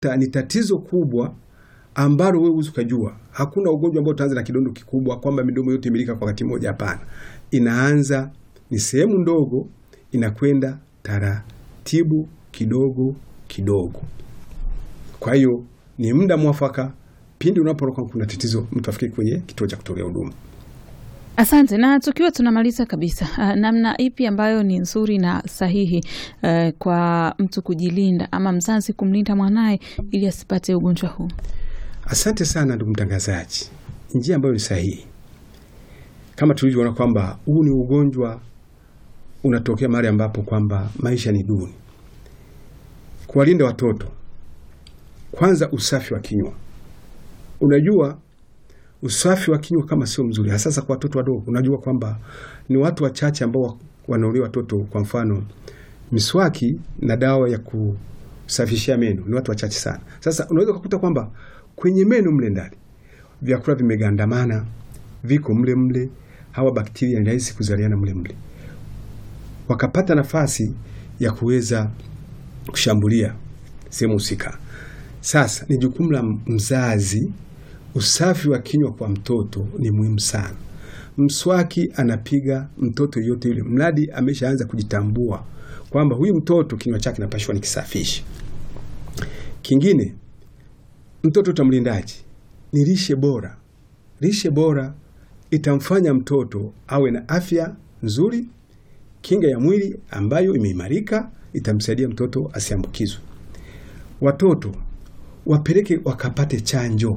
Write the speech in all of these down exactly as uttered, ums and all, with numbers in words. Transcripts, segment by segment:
Ni tatizo kubwa ambalo wewe usikajua. Hakuna ugonjwa ambao utaanza na kidondo kikubwa kwamba midomo yote imelika kwa wakati mmoja, hapana. Inaanza ni sehemu ndogo, inakwenda taratibu kidogo kidogo. Kwa hiyo ni muda mwafaka pindi unapoona kuna tatizo mtu afike kwenye kituo cha kutolea huduma. Asante. Na tukiwa tunamaliza kabisa, uh, namna ipi ambayo ni nzuri na sahihi uh, kwa mtu kujilinda ama mzazi kumlinda mwanae ili asipate ugonjwa huu? Asante sana ndugu mtangazaji. Njia ambayo ni sahihi, kama tulivyoona kwamba huu ni ugonjwa unatokea mahali ambapo kwamba maisha ni duni. Kuwalinda watoto, kwanza usafi wa kinywa. Unajua usafi wa kinywa kama sio mzuri, hasa kwa watoto wadogo, unajua kwamba ni watu wachache ambao wanaolewa watoto. Kwa mfano miswaki na dawa ya kusafishia meno ni watu wachache sana. Sasa unaweza kukuta kwamba kwenye meno mle ndani vyakula vimegandamana, viko mle mle, hawa bakteria ni rahisi kuzaliana mle mle, wakapata nafasi ya kuweza kushambulia sehemu husika. Sasa ni jukumu la mzazi. Usafi wa kinywa kwa mtoto ni muhimu sana. Mswaki anapiga mtoto yote yule mradi ameshaanza kujitambua kwamba huyu mtoto kinywa chake kinapashwa nikisafishi. Kingine, mtoto utamlindaje? Ni lishe bora. Lishe bora itamfanya mtoto awe na afya nzuri, kinga ya mwili ambayo imeimarika, itamsaidia mtoto asiambukizwe. Watoto wapeleke wakapate chanjo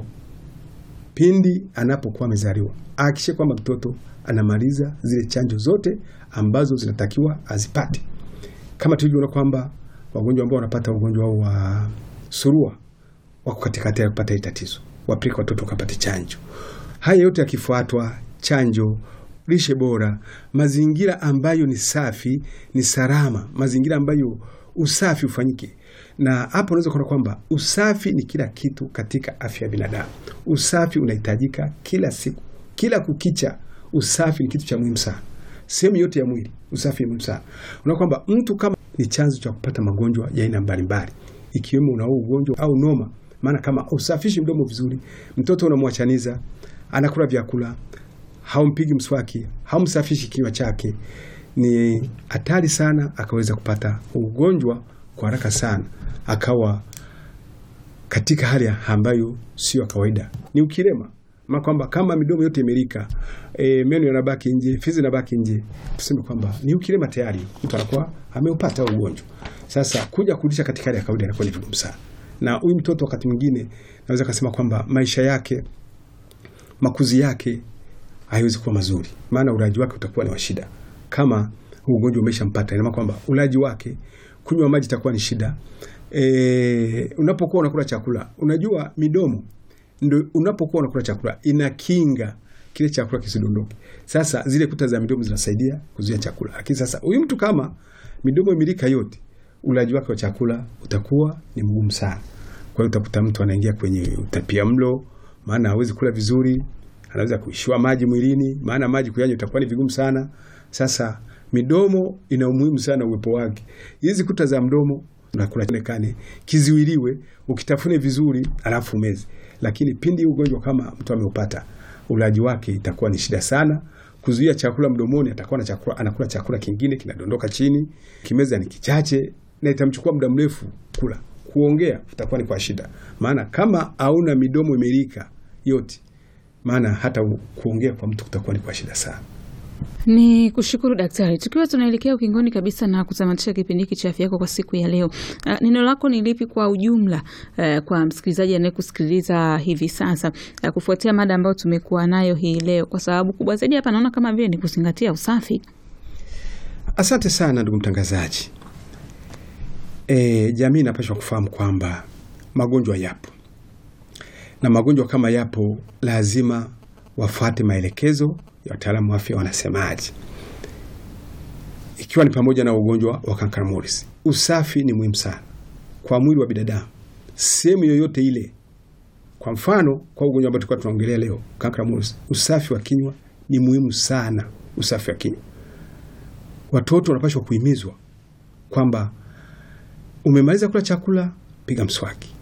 pindi anapokuwa amezaliwa. Hakikisha kwamba mtoto anamaliza zile chanjo zote ambazo zinatakiwa azipate. Kama tulivyoona kwamba wagonjwa ambao wanapata ugonjwa wa surua wako katikati ya kupata tatizo, wapeleke watoto wakapate chanjo. Haya yote yakifuatwa, chanjo, lishe bora, mazingira ambayo ni safi, ni salama, mazingira ambayo usafi ufanyike. Na hapo unaweza kuona kwamba usafi ni kila kitu katika afya ya binadamu. Usafi unahitajika kila siku, kila kukicha. Usafi ni kitu cha muhimu sana. Sehemu yote ya mwili usafi ni muhimu sana. Unaona kwamba mtu kama ni chanzo cha kupata magonjwa ya aina mbalimbali, ikiwemo una ugonjwa au noma. Maana kama usafishi mdomo vizuri, mtoto unamwachaniza, anakula vyakula, haumpigi mswaki, haumsafishi kinywa chake, ni hatari sana akaweza kupata ugonjwa kwa haraka sana, akawa katika hali ambayo sio kawaida. Ni ukilema. Maana kwamba kama midomo yote imelika, e, meno yanabaki nje, fizi yanabaki nje, tuseme kwamba ni ukilema tayari, mtu anakuwa ameupata ugonjwa. Sasa kuja kurudisha katika hali ya kawaida inakuwa ni vigumu sana. Na huyu mtoto wakati mwingine naweza kusema kwamba maisha yake, makuzi yake haiwezi kuwa mazuri. Maana ulaji wake utakuwa ni wa shida. Kama ugonjwa umeshampata, ina maana kwamba ulaji wake, kunywa maji itakuwa ni shida. E, unapokuwa unakula chakula, unajua midomo ndio unapokuwa unakula chakula inakinga kile chakula kisidondoke. Sasa zile kuta za midomo zinasaidia kuzuia chakula. Lakini sasa huyu mtu kama midomo imelika yote, ulaji wake wa chakula utakuwa ni mgumu sana. Kwa hiyo utakuta mtu anaingia kwenye utapiamlo, maana hawezi kula vizuri, anaweza kuishiwa maji mwilini, maana maji kuyanywa itakuwa ni vigumu sana. Sasa midomo ina umuhimu sana uwepo wake. Hizi kuta za mdomo unakula onekane kiziwiliwe, ukitafune vizuri alafu umeze. Lakini pindi ugonjwa kama mtu ameupata, ulaji wake itakuwa ni shida sana. Kuzuia chakula mdomoni, atakuwa na chakula, anakula chakula kingine kinadondoka chini, kimeza ni kichache na itamchukua muda mrefu kula. Kuongea itakuwa ni kwa shida. Maana kama hauna midomo imelika yote, maana hata kuongea kwa mtu kutakuwa ni kwa shida sana. Ni kushukuru daktari. Tukiwa tunaelekea ukingoni kabisa na kutamatisha kipindi hiki cha afya yako kwa siku ya leo, Uh, neno lako ni lipi kwa ujumla uh, kwa msikilizaji anayekusikiliza hivi sasa uh, kufuatia mada ambayo tumekuwa nayo hii leo? Kwa sababu kubwa zaidi hapa naona kama vile ni kuzingatia usafi. Asante sana ndugu mtangazaji. E, jamii inapaswa kufahamu kwamba magonjwa yapo. Na magonjwa kama yapo lazima wafuate maelekezo ya wataalamu wa afya wanasemaje. Ikiwa ni pamoja na ugonjwa wa kankaramorisi. Usafi ni muhimu sana kwa mwili wa binadamu. Sehemu yoyote ile. Kwa mfano, kwa ugonjwa ambao tulikuwa tunaongelea leo, kankaramorisi, usafi wa kinywa ni muhimu sana. Usafi wa kinywa. Watoto wanapaswa kuhimizwa kwamba umemaliza kula chakula, piga mswaki.